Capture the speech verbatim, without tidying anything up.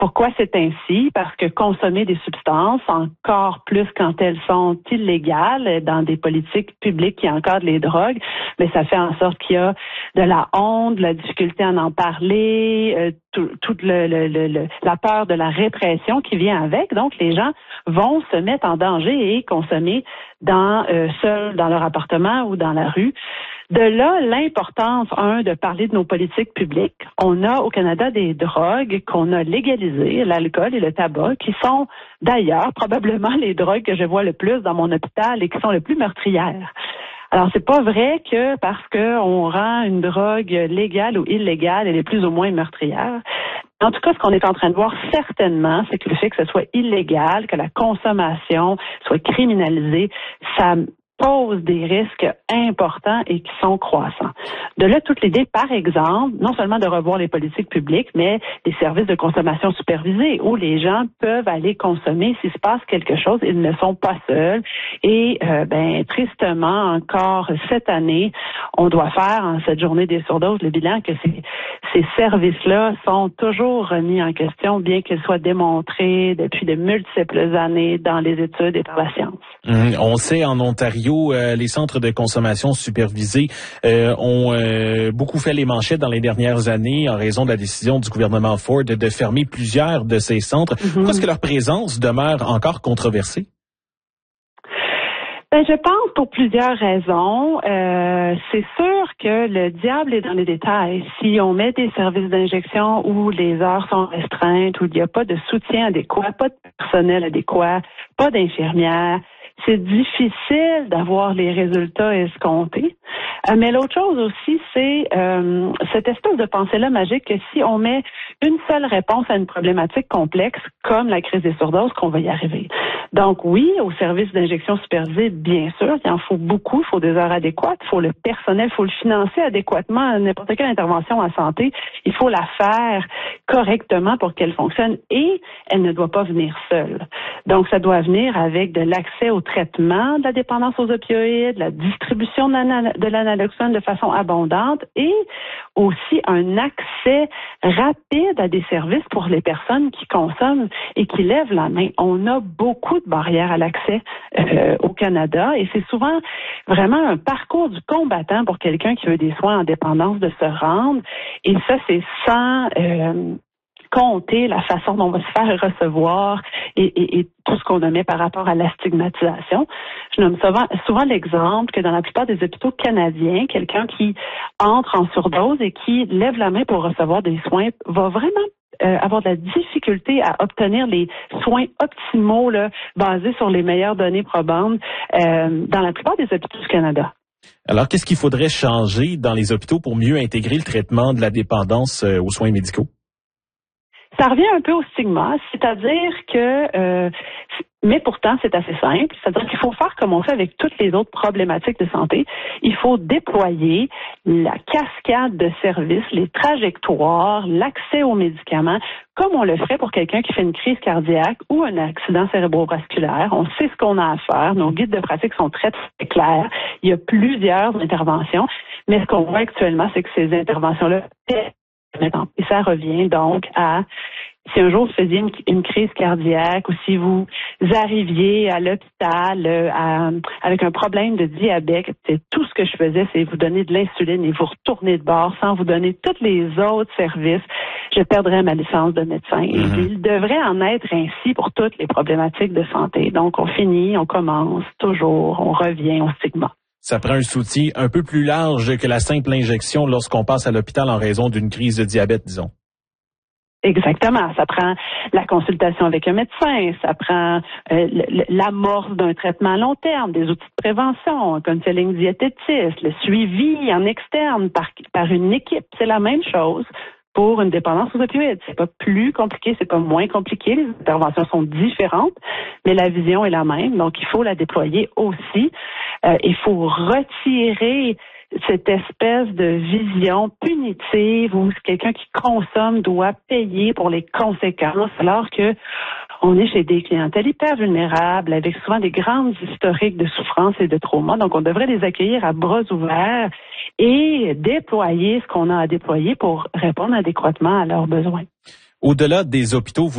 Pourquoi c'est ainsi? Parce que consommer des substances, encore plus quand elles sont illégales, dans des politiques publiques qui encadrent les drogues, mais ça fait en sorte qu'il y a de la honte, de la difficulté à en parler, euh, toute tout le, le, le, le, la peur de la répression qui vient avec. Donc, les gens vont se mettre en danger et consommer dans euh, seuls dans leur appartement ou dans la rue. De là, l'importance, un, de parler de nos politiques publiques. On a au Canada des drogues qu'on a légalisées, l'alcool et le tabac, qui sont d'ailleurs probablement les drogues que je vois le plus dans mon hôpital et qui sont les plus meurtrières. Alors, c'est pas vrai que parce qu'on rend une drogue légale ou illégale, elle est plus ou moins meurtrière. En tout cas, ce qu'on est en train de voir certainement, c'est que le fait que ce soit illégal, que la consommation soit criminalisée, ça pose des risques importants et qui sont croissants. De là, toute l'idée, par exemple, non seulement de revoir les politiques publiques, mais des services de consommation supervisés où les gens peuvent aller consommer s'il se passe quelque chose, ils ne sont pas seuls. Et euh, ben tristement, encore cette année, on doit faire en cette journée des surdoses le bilan que ces, ces services-là sont toujours remis en question, bien qu'ils soient démontrés depuis de multiples années dans les études et par la science. Mmh, on sait en Ontario, euh, les centres de consommation supervisés euh, ont euh, beaucoup fait les manchettes dans les dernières années en raison de la décision du gouvernement Ford de fermer plusieurs de ces centres. Mm-hmm. Pourquoi est-ce que leur présence demeure encore controversée? Ben, je pense pour plusieurs raisons. Euh, c'est sûr que le diable est dans les détails. Si on met des services d'injection où les heures sont restreintes, où il n'y a pas de soutien adéquat, pas de personnel adéquat, pas d'infirmières, c'est difficile d'avoir les résultats escomptés. Euh, mais l'autre chose aussi, c'est euh, cette espèce de pensée-là magique que si on met une seule réponse à une problématique complexe, comme la crise des surdoses, qu'on va y arriver. Donc oui, au service d'injection supervisée, bien sûr, il en faut beaucoup, il faut des heures adéquates, il faut le personnel, il faut le financer adéquatement. N'importe quelle intervention en santé, il faut la faire correctement pour qu'elle fonctionne et elle ne doit pas venir seule. Donc ça doit venir avec de l'accès au traitement de la dépendance aux opioïdes, la distribution de l'analoxone de façon abondante et aussi un accès rapide à des services pour les personnes qui consomment et qui lèvent la main. On a beaucoup de barrières à l'accès euh, au Canada et c'est souvent vraiment un parcours du combattant pour quelqu'un qui veut des soins en dépendance de se rendre et ça c'est sans euh, compter la façon dont on va se faire recevoir et, et, et tout ce qu'on a mis par rapport à la stigmatisation. Je nomme souvent, souvent l'exemple que dans la plupart des hôpitaux canadiens, quelqu'un qui entre en surdose et qui lève la main pour recevoir des soins va vraiment euh, avoir de la difficulté à obtenir les soins optimaux là, basés sur les meilleures données probantes euh, dans la plupart des hôpitaux du Canada. Alors, qu'est-ce qu'il faudrait changer dans les hôpitaux pour mieux intégrer le traitement de la dépendance euh, aux soins médicaux? Ça revient un peu au stigma, c'est-à-dire que, euh, mais pourtant c'est assez simple, c'est-à-dire qu'il faut faire comme on fait avec toutes les autres problématiques de santé. Il faut déployer la cascade de services, les trajectoires, l'accès aux médicaments, comme on le ferait pour quelqu'un qui fait une crise cardiaque ou un accident cérébrovasculaire. On sait ce qu'on a à faire, nos guides de pratique sont très, très clairs. Il y a plusieurs interventions, mais ce qu'on voit actuellement, c'est que ces interventions-là et ça revient donc à si un jour vous faisiez une, une crise cardiaque ou si vous arriviez à l'hôpital euh, à, avec un problème de diabète, c'est tout ce que je faisais, c'est vous donner de l'insuline et vous retourner de bord sans vous donner tous les autres services. Je perdrais ma licence de médecin. Mm-hmm. Et il devrait en être ainsi pour toutes les problématiques de santé. Donc on finit, on commence toujours, on revient au stigma. Ça prend un soutien un peu plus large que la simple injection lorsqu'on passe à l'hôpital en raison d'une crise de diabète, disons. Exactement. Ça prend la consultation avec un médecin, ça prend euh, l'amorce d'un traitement à long terme, des outils de prévention, un counseling diététiste, le suivi en externe par, par une équipe. C'est la même chose pour une dépendance aux opioïdes. C'est pas plus compliqué, c'est pas moins compliqué. Les interventions sont différentes, mais la vision est la même. Donc, il faut la déployer aussi. Euh, il faut retirer cette espèce de vision punitive où quelqu'un qui consomme doit payer pour les conséquences, alors que on est chez des clientèles hyper vulnérables, avec souvent des grandes historiques de souffrance et de trauma. Donc, on devrait les accueillir à bras ouverts et déployer ce qu'on a à déployer pour répondre adéquatement à leurs besoins. Au-delà des hôpitaux, vous